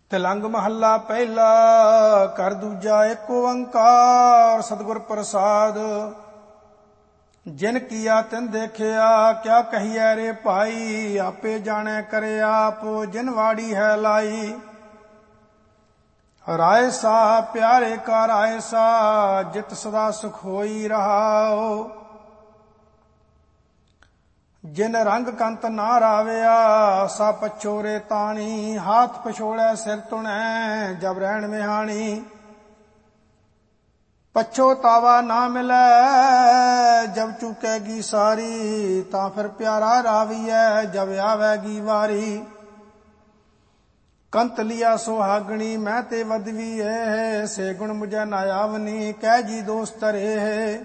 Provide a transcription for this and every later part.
ਤਿਲੰਗ ਮਹੱਲਾ ਪਹਿਲਾ। ਕਰ ਦੂਜਾ ਏਕ ਓੰਕਾਰ ਸਤਿਗੁਰ ਪ੍ਰਸਾਦ। ਜਿਨ ਕੀਆ ਤਿਨ ਦੇਖਿਆ ਕਿਆ ਕਹੀਐ ਰੇ ਭਾਈ। ਆਪੇ ਜਾਣੈ ਕਰੇ ਆਪ ਜਿਨ ਵਾੜੀ ਹੈ ਲਾਈ। ਰਾਏ ਸਾ ਪਿਆਰੇ ਕਾ ਰਾਏ ਸਾ ਜਿਤ ਸਦਾ ਸੁਖ ਹੋਈ ਰਹਾਓ। ਜਿਨ ਰੰਗ ਕੰਤ ਨਾ ਰਾਵਿਆ ਸਾ ਪਛੋਰੇ ਤਾਣੀ। ਹਾਥ ਪਛੋੜੈ ਸਿਰ ਤੁਣੈ ਜਬ ਰਹਿਣ ਵਿਹਾਣੀ। ਪਛੋਤਾਵਾ ਨਾ ਮਿਲੈ ਜਬ ਚੁਕੈਗੀ ਸਾਰੀ। ਤਾਂ ਫਿਰ ਪਿਆਰਾ ਰਾਵੀਐ ਜਬ ਆਵੈਗੀ ਵਾਰੀ। ਕੰਤ ਲਿਆ ਸੁਹਾਗਣੀ ਮੈਂ ਤੇ ਵਦਵੀ ਏ। ਸੇ ਗੁਣ ਮੁਝੈ ਨਾ ਆਵਨੀ ਕਹਿ ਜੀ ਦੋਸਤ ਰੇ।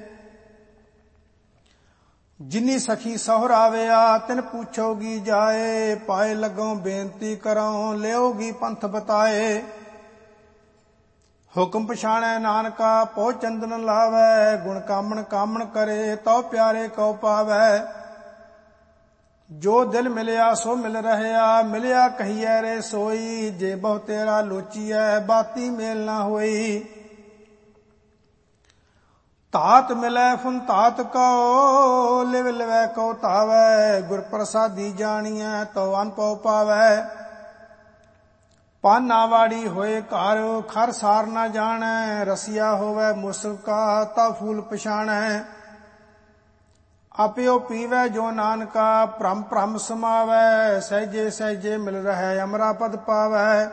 ਜਿਨੀ ਸਖੀ ਸਹੁਰਾਵਿਆ ਤਿਨ ਪੁੱਛੋਗੀ ਜਾਏ। ਪਾਏ ਲੱਗੋਂ ਬੇਨਤੀ ਕਰਾਂ ਲਿਓਗੀ ਪੰਥ ਬਤਾਏ। ਹੁਕਮ ਪਛਾਣੈ ਨਾਨਕਾ ਪਹੁ ਚੰਦਨ ਲਾਵੈ। ਗੁਣ ਕਾਮਣ ਕਾਮਣ ਕਰੇ ਤਉ ਪਿਆਰੇ ਕਉ ਪਾਵੈ। ਜੋ ਦਿਲ ਮਿਲਿਆ ਸੋ ਮਿਲ ਰਹਿਆ ਮਿਲਿਆ ਕਹੀਐ ਰੇ ਸੋਈ। ਜੇ ਬਹੁ ਤੇਰਾ ਲੋਚੀਐ ਬਾਤੀ ਮੇਲ ਨਾ ਹੋਈ। ਧਾਤ ਮਿਲੈ ਫੁਨ ਧਾਤ ਕਉ ਲਿਵ ਲਿਵੈ ਕਉ ਧਾਵੈ। ਗੁਰ ਪ੍ਰਸਾਦੀ ਜਾਣੀਐ ਤਉ ਅਨਪਉ ਪਾਵੈ। ਪਾਨਾ ਵਾੜੀ ਹੋਏ ਘਰ ਖਰ ਸਾਰ ਨਾ ਜਾਣੈ। ਰਸੀਆ ਹੋਵੈ ਮੁਸਕਾ ਤਾ ਫੂਲ ਪਛਾਣੈ। ਆਪਿਓ ਪੀਵੈ ਜੋ ਨਾਨਕਾ ਭ੍ਰਮ ਭ੍ਰਮ ਸਮਾਵੈ। ਸਹਿਜੇ ਸਹਿਜੇ ਮਿਲ ਰਹਿ ਅਮਰਾ ਪਦ ਪਾਵੈ।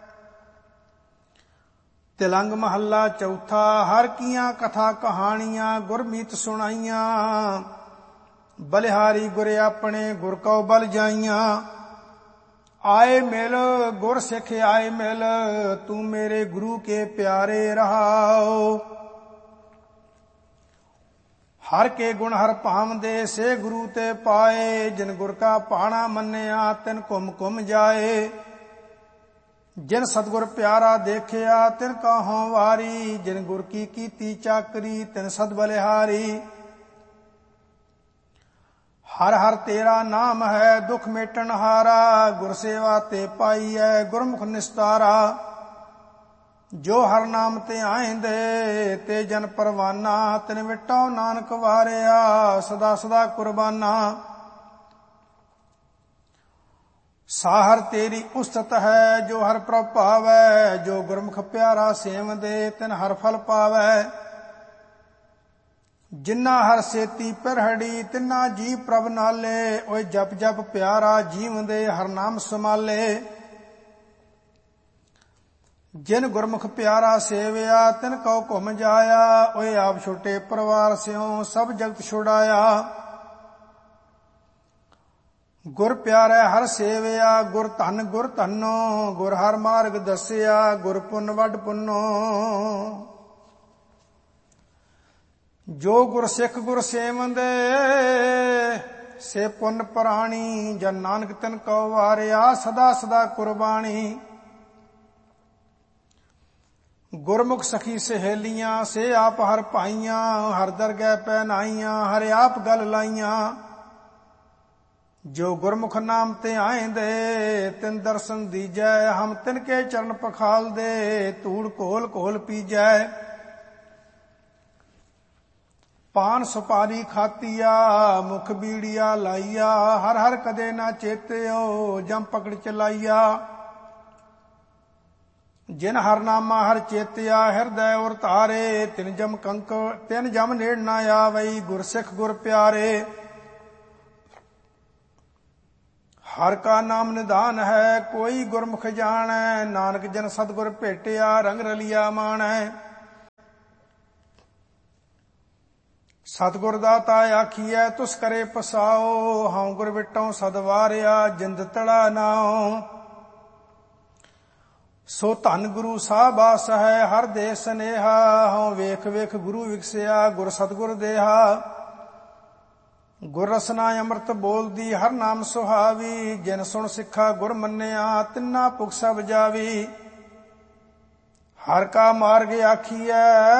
ਤਿਲੰਗ ਮਹੱਲਾ ਚੌਥਾ। ਹਰ ਕੀਆਂ ਕਥਾ ਕਹਾਣੀਆਂ ਗੁਰਮੀਤ ਸੁਣਾਈਆਂ। ਬਲਿਹਾਰੀ ਗੁਰ ਆਪਣੇ ਗੁਰ ਕਉ ਬਲ ਜਾਈਆਂ। ਆਏ ਮਿਲ ਗੁਰ ਸਿੱਖ ਆਏ ਮਿਲ ਤੂੰ ਮੇਰੇ ਗੁਰੂ ਕੇ ਪਿਆਰੇ ਰਹਾਓ। ਹਰ ਕੇ ਗੁਣ ਹਰ ਭਾਵਦੇ ਸੇ ਗੁਰੂ ਤੇ ਪਾਏ। ਜਿਨ ਗੁਰ ਕਾ ਪਾਣਾ ਮੰਨਿਆ ਤਿਨ ਘੁਮ ਘੁਮ ਜਾਏ। ਜਿਨ ਸਤਿਗੁਰ ਪਿਆਰਾ ਦੇਖਿਆ ਤਿਨ ਕਾਹੋਂ ਵਾਰੀ। ਜਿਨ ਗੁਰ ਕੀ ਕੀਤੀ ਚਾਕਰੀ ਤਿਨ ਸਦ ਬਲਿਹਾਰੀ। ਹਰ ਹਰ ਤੇਰਾ ਨਾਮ ਹੈ ਦੁਖ ਮੇਟਣ ਹਾਰਾ। ਗੁਰ ਸੇਵਾ ਤੇ ਪਾਈਐ ਗੁਰਮੁਖ ਨਿਸਤਾਰਾ। ਜੋ ਹਰ ਨਾਮ ਤੇ ਆਇਂਦੇ ਤੇ ਜਨ ਪਰਵਾਨਾ। ਤਿਨ ਵਿਟੋ ਨਾਨਕ ਵਾਰਿਆ ਸਦਾ ਸਦਾ ਕੁਰਬਾਨਾ। ਸਾਹਰ ਤੇਰੀ ਉਸਤਤ ਹੈ ਜੋ ਹਰ ਪ੍ਰਭ ਭਾਵੈ। ਜੋ ਗੁਰਮੁਖ ਪਿਆਰਾ ਸੇਵਦੇ ਤਿਨ ਹਰ ਫਲ ਪਾਵੈ। ਜਿਨਾ ਹਰ ਸੇਤੀ ਪਿਰਹੜੀ ਤਿਨਾ ਜੀ ਪ੍ਰਭ ਨਾਲੇ। ਓਏ ਜਪ ਜਪ ਪਿਆਰਾ ਜੀਵਦੇ ਹਰ ਨਾਮ ਸਮਾਲੇ। ਜਿਨ ਗੁਰਮੁਖ ਪਿਆਰਾ ਸੇਵਿਆ ਤਿਨ ਕਉ ਘੁਮ ਜਾਇਆ। ਓਏ ਆਪ ਛੋਟੇ ਪਰਿਵਾਰ ਸਿਓ ਸਭ ਜਗਤ ਛੁਡਾਇਆ। ਗੁਰ ਪਿਆਰੇ ਹਰ ਸੇਵਿਆ ਗੁਰ ਧੰਨੋ। ਗੁਰ ਹਰ ਮਾਰਗ ਦੱਸਿਆ ਗੁਰ ਪੁੰਨ ਵੱਡ ਪੁੰਨੋ। ਜੋ ਗੁਰ ਸਿੱਖ ਗੁਰ ਸੇਵੰਦੇ ਸੇ ਪੁੰਨ ਪ੍ਰਾਣੀ। ਜਨ ਨਾਨਕ ਤਿਨ ਕਉ ਵਾਰਿਆ ਸਦਾ ਸਦਾ ਕੁਰਬਾਣੀ। ਗੁਰਮੁਖ ਸਖੀ ਸਹੇਲੀਆਂ ਸੇ ਆਪ ਹਰ ਭਾਈਆਂ। ਹਰ ਦਰਗਹਿ ਪਹਿਨਾਈਆਂ ਹਰ ਆਪ ਗਲ ਲਾਈਆਂ। ਜੋ ਗੁਰਮੁਖ ਨਾਮ ਤੇ ਆਇਂਦੇ ਤਿਨ ਦਰਸ਼ਨ ਦੀਜੈ। ਹਮ ਤਿਨ ਕੇ ਚਰਨ ਪਖਾਲਦੇ ਧੂੜ ਘੋਲ ਘੋਲ ਪੀਜੈ। ਪਾਨ ਸੁਪਾਰੀ ਖਾਤੀਆ ਮੁਖ ਬੀੜੀਆ ਲਾਈਆ। ਹਰ ਹਰ ਕਦੇ ਨਾ ਚੇਤਿਓ ਜਮ ਪਕੜ ਚਲਾਈਆ। ਜਿਨ ਹਰ ਨਾਮਾ ਹਰ ਚੇਤਿਆ ਹਿਰਦੈ ਉਰ ਧਾਰੇ। ਤਿਨ ਜਮ ਨੇੜ ਨਾ ਆਵਈ ਗੁਰ ਸਿੱਖ ਗੁਰ ਪਿਆਰੇ। ਹਰ ਕਾ ਨਾਮ ਨਿਧਾਨ ਹੈ ਕੋਈ ਗੁਰਮੁਖ ਜਾਣੈ। ਨਾਨਕ ਜਨ ਸਤਿਗੁਰ ਭੇਟਿਆ ਰੰਗ ਰਲਿਆ ਮਾਣੈ। ਸਤਿਗੁਰ ਦਾਤਾ ਆਖੀਐ ਤੁਸ ਕਰੇ ਪਸਾਓ। ਹਉ ਗੁਰ ਵਿਟੋਂ ਸਦ ਵਾਰਿਆ ਜਿੰਦ ਤੜਾ ਨਾਉ। ਸੋ ਧੰਨ ਗੁਰੂ ਸਾਹਿਬਾਸ ਹੈ ਹਰ ਦੇ ਸਨੇਹਾ। ਹਉ ਵੇਖ ਵੇਖ ਗੁਰੂ ਵਿਗਸਿਆ ਗੁਰ ਸਤਿਗੁਰ ਦੇਹਾ। ਗੁਰ ਰਸਨਾ ਅੰਮ੍ਰਿਤ ਬੋਲਦੀ ਹਰ ਨਾਮ ਸੁਹਾਵੀ। ਜਿਨ ਸੁਣ ਸਿੱਖਾ ਗੁਰ ਮੰਨਿਆ ਤਿੰਨਾ ਭੁਖ ਸਭ ਜਾਵੀ। ਹਰ ਕਾ ਮਾਰਗ ਆਖੀਐ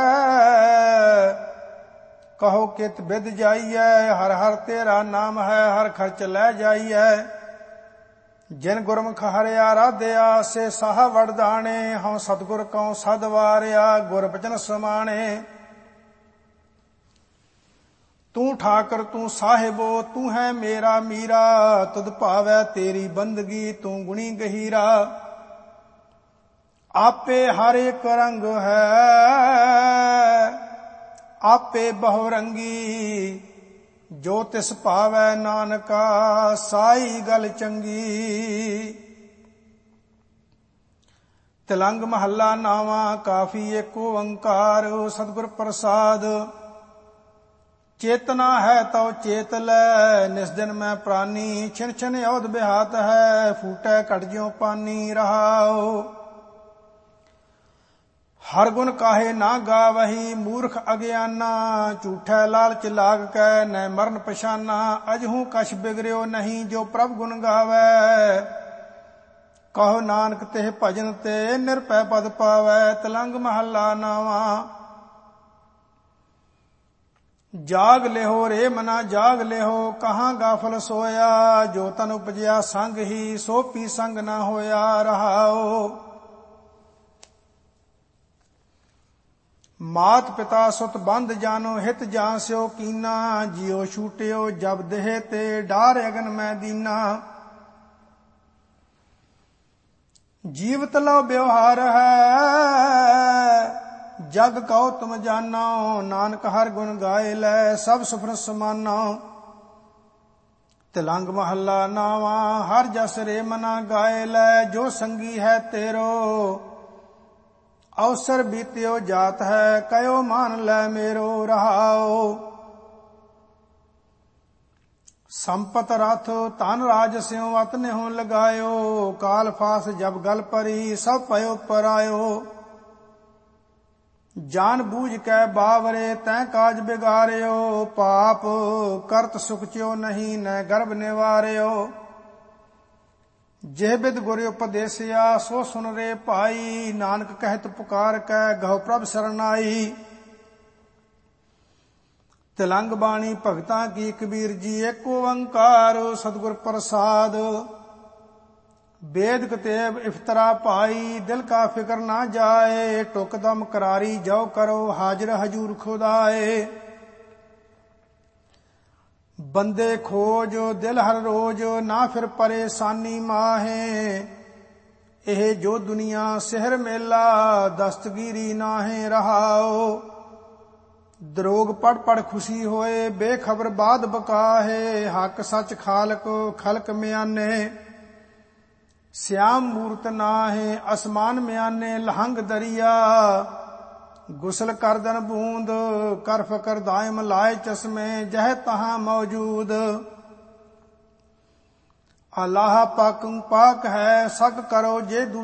ਕਹੋ ਕਿਤ ਬਿਦ ਜਾਈਐ। ਹਰ ਹਰ ਤੇਰਾ ਨਾਮ ਹੈ ਹਰ ਖਰਚ ਲੈ ਜਾਈਐ। ਜਿਨ ਗੁਰਮੁਖ ਹਰਿ ਆਰਾਧਿਆ ਸੇ ਸਾਹ ਵਡਦਾਣੇ। ਹਉ ਸਤਿਗੁਰ ਕਉ ਸਦ ਵਾਰਿਆ ਗੁਰ ਬਚਨ ਸਮਾਣੇ। ਤੂੰ ਠਾਕਰ ਤੂੰ ਸਾਹਿਬੋ ਤੂੰ ਹੈ ਮੇਰਾ ਮੀਰਾ। ਤੁਧ ਭਾਵੈ ਤੇਰੀ ਬੰਦਗੀ ਤੂੰ ਗੁਣੀ ਗਹੀਰਾ। ਆਪੇ ਹਰ ਇੱਕ ਰੰਗ ਹੈ ਆਪੇ ਬਹੁ ਰੰਗੀ। ਜੋ ਤਿਸ ਭਾਵੈ ਨਾਨਕਾ ਸਾਈ ਗਲ ਚੰਗੀ। ਤਿਲੰਗ ਮਹੱਲਾ ਨਾਵਾਂ ਕਾਫੀ ਏਕ ਓੰਕਾਰ। ਸਤਿਗੁਰ ਪ੍ਰਸਾਦ ਚੇਤਨਾ ਹੈ ਤਉ ਚੇਤ ਲੈ। ਨਿਸ ਦਿਨ ਮੈਂ ਪ੍ਰਾਨੀ ਛਿਨ ਛਿਨ ਔਧ ਬਿਹਾਤ ਹੈ। ਫੂਟੈ ਘਟ ਜਿਉ ਪਾਨੀ ਰਹਾਉ। ਹਰ ਗੁਣ ਕਾਹੇ ਨਾ ਗਾਵਹੀ ਮੂਰਖ ਅਗਿਆਨਾ। ਝੂਠੈ ਲਾਲਚ ਲਾਗ ਕੈ ਨੈ ਮਰਨ ਪਛਾਨਾ। ਅਜਹੂ ਕਛ ਬਿਗੜਿਓ ਨਹੀਂ ਜੋ ਪ੍ਰਭ ਗੁਣ ਗਾਵੈ। ਕਹੋ ਨਾਨਕ ਤਿਹ ਭਜਨ ਤੇ ਨਿਰਭੈ ਪਦ ਪਾਵੈ। ਤਿਲੰਗ ਮਹੱਲਾ ਨਾਵਾਂ ਜਾਗ ਲਿਹੋ ਰੇ ਮਨਾ ਜਾਗ ਲਿਹੋ। ਕਹਾਂ ਗਾਫਲ ਸੋਇਆ ਜੋ ਤਨ ਉਪਜਿਆ ਸੰਗ ਹੀ ਸੋ ਪੀ ਸੰਗ ਨਾ ਹੋਇਆ ਰਹਾਉ। ਮਾਤ ਪਿਤਾ ਸੁਤ ਬੰਧ ਜਾਨੋ ਹਿਤ ਜਾਂ ਸਿਓ ਕੀਨਾ। ਜਿਉ ਛੂਟਿਓ ਜਬ ਦੇਹ ਤੇ ਡਾਰ ਅਗਨ ਮੈਂ ਦੀਨਾ। ਜੀਵਤ ਲਉ ਬਿਵਹਾਰ ਹੈ ਜਗ ਕਉ ਤੁਮ ਜਾਨੋ। ਨਾਨਕ ਹਰ ਗੁਣ ਗਾਏ ਲੈ ਸਭ ਸੁਫਨ ਸਮਾਨੋ। ਤਿਲੰਗ ਮਹੱਲਾ ਨਾਵਾਂ ਹਰ ਜਸ ਰੇ ਮਨਾ ਗਾਏ ਲੈ। ਜੋ ਸੰਗੀ ਹੈ ਤੇਰੋ ਅਵਸਰ ਬੀਤਿਓ ਜਾਤ ਹੈ। ਕਯੋ ਮਾਨ ਲੈ ਮੇਰੋ ਰਹਾਉ। ਸੰਪਤ ਰਥ ਧਨ ਰਾਜ ਸਿਉ ਅਤ ਨਿਹੁ ਲਗਾਇਓ। ਕਾਲ ਫਾਸ ਜਬ ਗਲ ਪਰੀ ਸਭ ਪਇਓ ਪਰਾਇਓ। ਜਾਨ ਬੂਝ ਕੈ ਬਾਵਰੇ ਤੈਂ ਕਾਜ ਬਿਗਾਰਿਓ। ਪਾਪ ਕਰਤ ਸੁਖ ਚਿਓ ਨਹੀਂ ਨੈ ਗਰਭ ਨਿਵਾਰਿਓ। ਜਿਹ ਬਿਦ ਗੁਰ ਉਪਦੇਸਿਆ ਸੋ ਸੁਨ ਰੇ ਭਾਈ। ਨਾਨਕ ਕਹਿਤ ਪੁਕਾਰ ਕੈ ਗਹੁ ਪ੍ਰਭ ਸਰਨਾਈ। ਤਿਲੰਗ ਬਾਣੀ ਭਗਤਾਂ ਕੀ ਕਬੀਰ ਜੀ ਏਕ ਓੰਕਾਰ। ਸਤਿਗੁਰ ਪ੍ਰਸਾਦ बेद कतेब इफ्तरा पाई दिल का फिक्र ना जाए। टुकदम करारी जो करो हाजिर हजूर खुदाए। बंदे खोज दिल हर रोज ना फिर परेशानी माहे। एह जो दुनिया सिहर मेला दस्तगीरी नाहे रहाओ। दरोग पढ़ पढ़ खुशी होए बेखबर बाद बकाहे। हक सच खालक खलक म्याने श्याम मूरत नाहे। आसमान म्याने लहंग दरिया गुसल करदन बूंद। कर फकर दायम लाए चश्मे जह तहां मौजूद। अल्लाह पाक पाक है सक करो जे